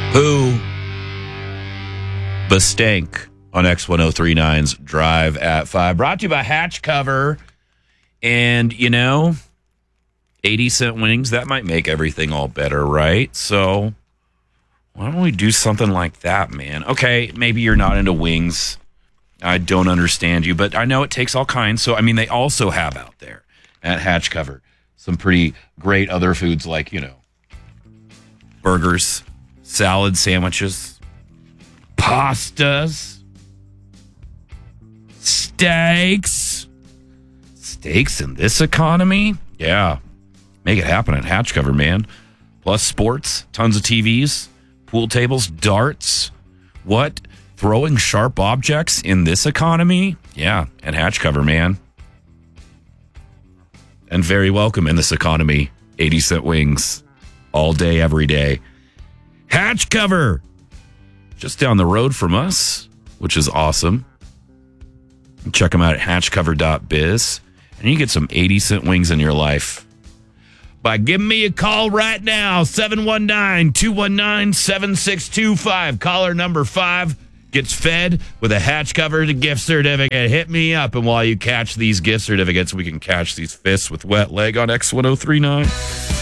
Who? Bastank on X1039's Drive at 5. Brought to you by Hatch Cover. And, 80-cent wings, that might make everything all better, right? So why don't we do something like that, man? Okay, maybe you're not into wings. I don't understand you, but I know it takes all kinds. So, they also have out there at Hatch Cover some pretty great other foods like, burgers, salad sandwiches, pastas, steaks. Steaks in this economy? Yeah. Make it happen at Hatch Cover, man. Plus sports, tons of TVs, pool tables, darts. What? Throwing sharp objects in this economy? Yeah, at Hatch Cover, man. And very welcome in this economy. 80-cent wings. All day, every day. Hatch Cover! Just down the road from us, which is awesome. Check them out at hatchcover.biz. And you get some 80-cent wings in your life by giving me a call right now, 719-219-7625. Caller number 5 gets fed with a Hatch Cover gift certificate. Hit me up, and while you catch these gift certificates, we can catch these fists with wet leg on X1039.